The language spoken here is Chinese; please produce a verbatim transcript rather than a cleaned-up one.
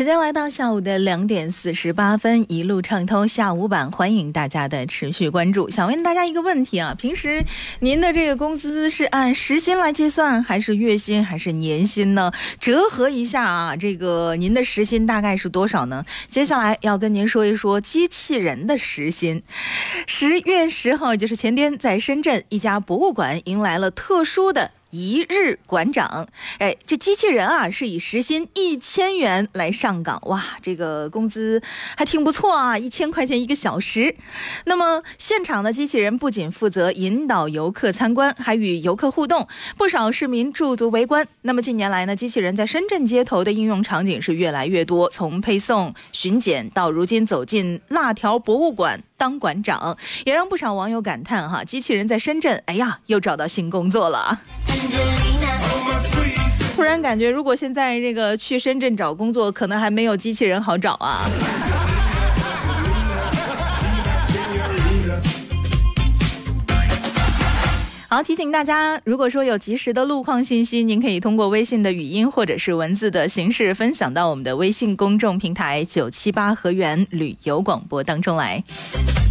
时间来到下午的两点四十八分，一路畅通下午版，欢迎大家的持续关注。想问大家一个问题啊，平时您的这个工资是按时薪来计算，还是月薪，还是年薪呢？折合一下啊，这个您的时薪大概是多少呢？接下来要跟您说一说机器人的时薪。十月十号，也就是前天，在深圳一家博物馆迎来了特殊的一日馆长。哎，这机器人啊是以时薪一千元来上岗，哇，这个工资还挺不错啊，一千块钱一个小时。那么现场的机器人不仅负责引导游客参观，还与游客互动，不少市民驻足围观。那么近年来呢，机器人在深圳街头的应用场景是越来越多，从配送、巡检到如今走进辣条博物馆当馆长，也让不少网友感叹哈，机器人在深圳，哎呀，又找到新工作了。突然感觉，如果现在这个去深圳找工作，可能还没有机器人好找啊。好，提醒大家，如果说有及时的路况信息，您可以通过微信的语音或者是文字的形式分享到我们的微信公众平台九七八河源旅游广播当中来。